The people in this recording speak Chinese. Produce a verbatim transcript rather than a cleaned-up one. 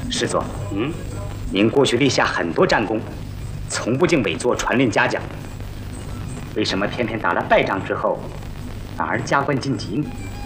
师座，嗯，您过去立下很多战功，从不竟委座传令嘉奖，为什么偏偏打了败仗之后，反而加官晋级呢？